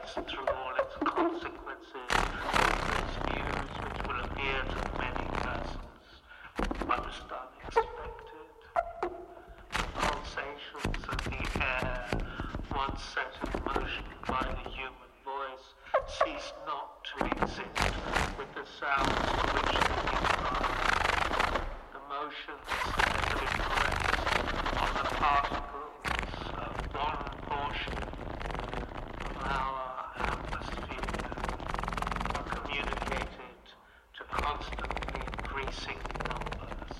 complex through all its consequences, its views which will appear to many persons most unexpected. The pulsations of the air, once set in motion by the human voice, cease not to exist with the sounds to which they give rise. The motions that have been pressed on the particles of one portion of our atmosphere are communicated to constantly increasing numbers.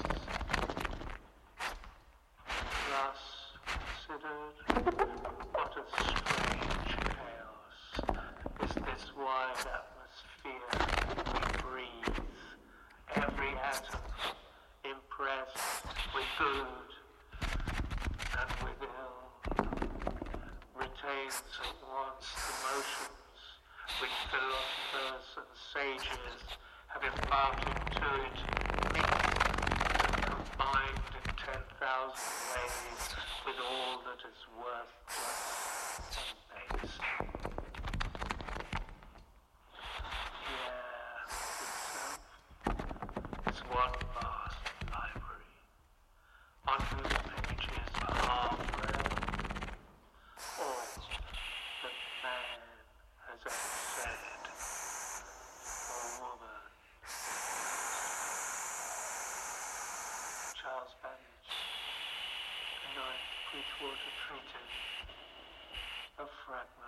Thus considered, what a strange chaos is this wide atmosphere we breathe, every atom impressed with good and with ill, retains at once the motions which philosophers and sages have imparted to it, mixed and combined in 10,000 ways with all that is worthless and base. Is one vast library, on whose pages are read all that man has ever said, or woman. Charles Babbage, 9th Bridgewater Treatise, a fragment.